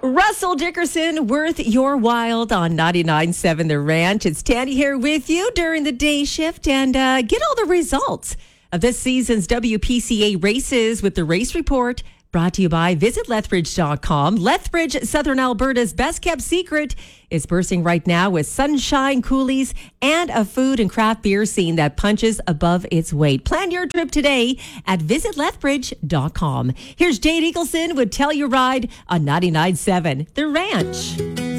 Russell Dickerson, worth your while on 99.7 The Ranch. It's Tanny here with you during the day shift and get all the results of this season's WPCA races with the Race Report. Brought to you by VisitLethbridge.com. Lethbridge, Southern Alberta's best-kept secret is bursting right now with sunshine, coolies, and a food and craft beer scene that punches above its weight. Plan your trip today at VisitLethbridge.com. Here's Jade Eagleson with Tell You Ride on 99.7 The Ranch.